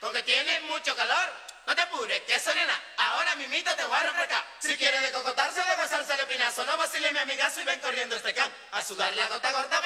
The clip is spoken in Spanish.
porque tienes mucho calor. No te apures, que eso nena, ahora mimito te voy a refrescar. Si quieres de cocotarse, de besarse el espinazo, no vacile mi amigazo y ven corriendo este campo a sudar la gota gorda.